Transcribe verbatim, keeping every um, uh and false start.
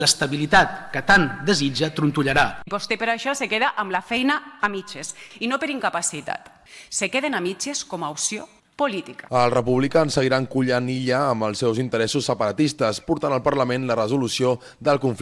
l'estabilitat que tant desitja trontollarà. Vostè per això se queda amb la feina a mitges, i no per incapacitat. Se queden a mitges com a opció política. Els republicans seguiran collant illa amb els seus interessos separatistes, portant al Parlament la resolució del conflicte